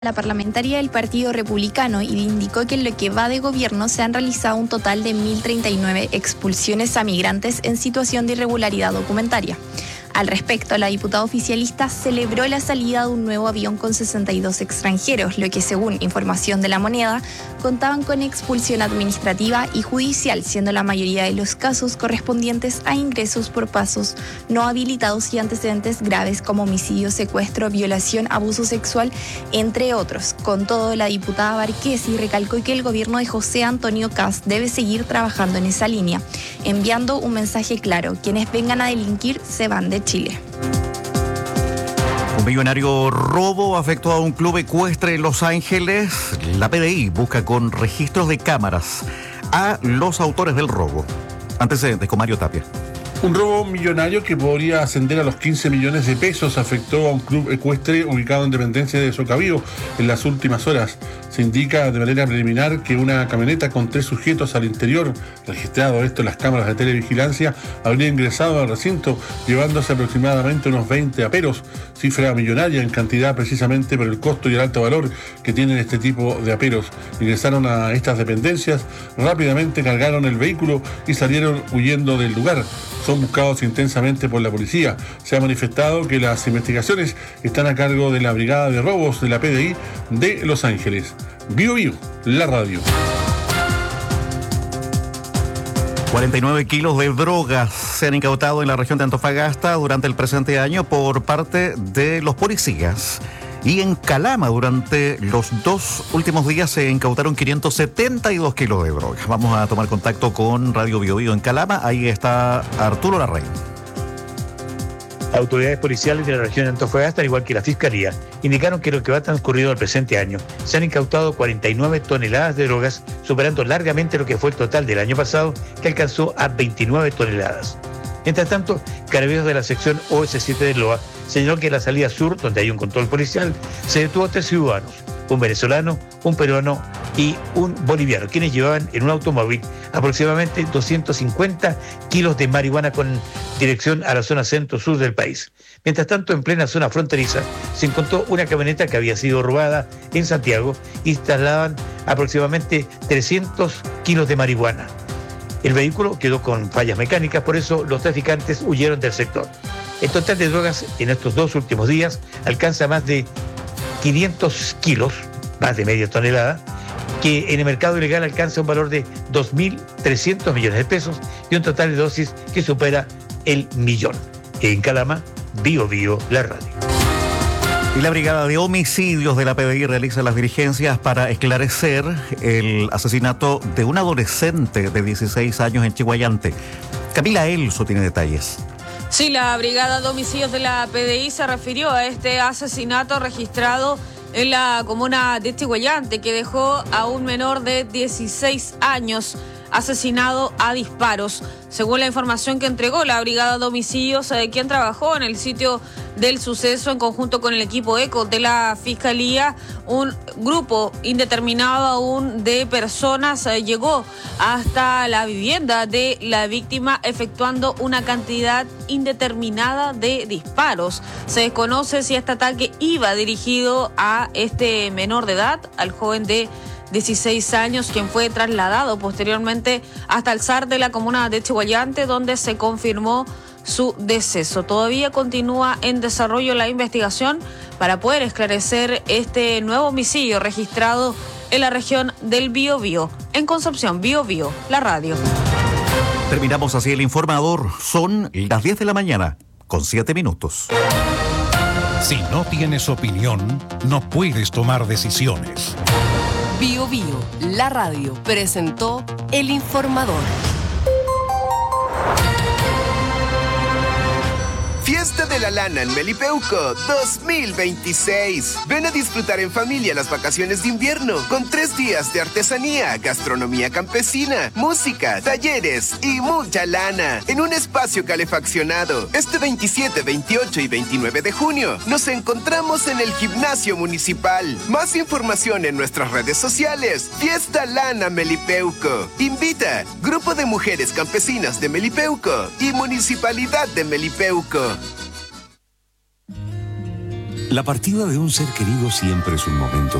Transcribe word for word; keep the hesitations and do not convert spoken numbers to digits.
La parlamentaria del Partido Republicano y indicó que en lo que va de gobierno se han realizado un total de mil treinta y nueve expulsiones a migrantes en situación de irregularidad documentaria. Al respecto, la diputada oficialista celebró la salida de un nuevo avión con sesenta y dos extranjeros, lo que, según información de La Moneda, contaban con expulsión administrativa y judicial, siendo la mayoría de los casos correspondientes a ingresos por pasos no habilitados y antecedentes graves como homicidio, secuestro, violación, abuso sexual, entre otros. Con todo, la diputada Barquesi recalcó que el gobierno de José Antonio Kast debe seguir trabajando en esa línea, enviando un mensaje claro: quienes vengan a delinquir se van de Chile. Un millonario robo afectó a un club ecuestre en Los Ángeles. La P D I busca con registros de cámaras a los autores del robo. Antecedentes con Mario Tapia. Un robo millonario que podría ascender a los quince millones de pesos afectó a un club ecuestre ubicado en dependencia de Socavío en las últimas horas. Se indica de manera preliminar que una camioneta con tres sujetos al interior, registrado esto en las cámaras de televigilancia, habría ingresado al recinto llevándose aproximadamente unos veinte aperos, cifra millonaria en cantidad precisamente por el costo y el alto valor que tienen este tipo de aperos. Ingresaron a estas dependencias, rápidamente cargaron el vehículo y salieron huyendo del lugar. Son buscados intensamente por la policía. Se ha manifestado que las investigaciones están a cargo de la Brigada de Robos de la P D I de Los Ángeles. Bio Bio, la radio. cuarenta y nueve kilos de drogas se han incautado en la región de Antofagasta durante el presente año por parte de los policías. Y en Calama, durante los dos últimos días, se incautaron quinientos setenta y dos kilos de drogas. Vamos a tomar contacto con Radio Bio Bio en Calama. Ahí está Arturo Larraín. Autoridades policiales de la región de Antofagasta, al igual que la Fiscalía, indicaron que en lo que va transcurrido al presente año se han incautado cuarenta y nueve toneladas de drogas, superando largamente lo que fue el total del año pasado, que alcanzó a veintinueve toneladas. Mientras tanto, Carabineros de la sección O S siete de Loa señaló que en la salida sur, donde hay un control policial, se detuvo a tres ciudadanos, un venezolano, un peruano y un boliviano, quienes llevaban en un automóvil aproximadamente doscientos cincuenta kilos de marihuana con dirección a la zona centro-sur del país. Mientras tanto, en plena zona fronteriza, se encontró una camioneta que había sido robada en Santiago y trasladaban aproximadamente trescientos kilos de marihuana. El vehículo quedó con fallas mecánicas, por eso los traficantes huyeron del sector. El total de drogas en estos dos últimos días alcanza más de quinientos kilos, más de media tonelada, que en el mercado ilegal alcanza un valor de dos mil trescientos millones de pesos y un total de dosis que supera el millón. En Calama, Bio Bio, la radio. Y la Brigada de Homicidios de la P D I realiza las diligencias para esclarecer el asesinato de un adolescente de dieciséis años en Chiguayante. Camila Elso tiene detalles. Sí, la Brigada de Homicidios de la P D I se refirió a este asesinato registrado en la comuna de Chiguayante, que dejó a un menor de dieciséis años asesinado a disparos. Según la información que entregó la Brigada de Homicidios, eh, quien trabajó en el sitio del suceso en conjunto con el equipo ECO de la Fiscalía, un grupo indeterminado aún de personas eh, llegó hasta la vivienda de la víctima efectuando una cantidad indeterminada de disparos. Se desconoce si este ataque iba dirigido a este menor de edad, al joven de dieciséis años, quien fue trasladado posteriormente hasta el S A R de la comuna de Chiguayante, donde se confirmó su deceso. Todavía continúa en desarrollo la investigación para poder esclarecer este nuevo homicidio registrado en la región del Biobío. En Concepción, Biobío, la radio. Terminamos así el informador. Son las diez de la mañana, con siete minutos. Si no tienes opinión, no puedes tomar decisiones. Bio Bio, la radio, presentó El Informador. Fiesta de la Lana en Melipeuco dos mil veintiséis. Ven a disfrutar en familia las vacaciones de invierno con tres días de artesanía, gastronomía campesina, música, talleres y mucha lana en un espacio calefaccionado. Este veintisiete, veintiocho y veintinueve de junio nos encontramos en el Gimnasio Municipal. Más información en nuestras redes sociales. Fiesta Lana Melipeuco. Invita Grupo de Mujeres Campesinas de Melipeuco y Municipalidad de Melipeuco. La partida de un ser querido siempre es un momento